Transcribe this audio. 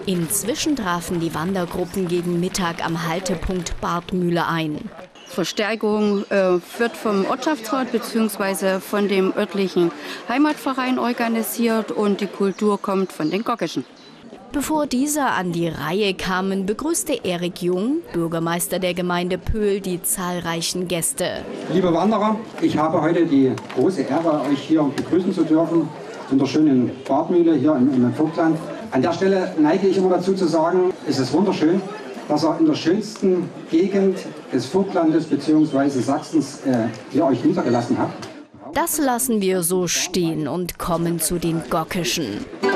Inzwischen trafen die Wandergruppen gegen Mittag am Haltepunkt Bartmühle ein. Verstärkung wird vom Ortschaftsrat bzw. von dem örtlichen Heimatverein organisiert und die Kultur kommt von den Gockischen. Bevor dieser an die Reihe kamen, begrüßte Erik Jung, Bürgermeister der Gemeinde Pöhl, die zahlreichen Gäste. Liebe Wanderer, ich habe heute die große Ehre, euch hier begrüßen zu dürfen, in der schönen Bartmühle hier im Vogtland. An der Stelle neige ich immer dazu zu sagen, es ist wunderschön, dass ihr in der schönsten Gegend des Vogtlandes bzw. Sachsens hier euch niedergelassen habt. Das lassen wir so stehen und kommen zu den Gockischen.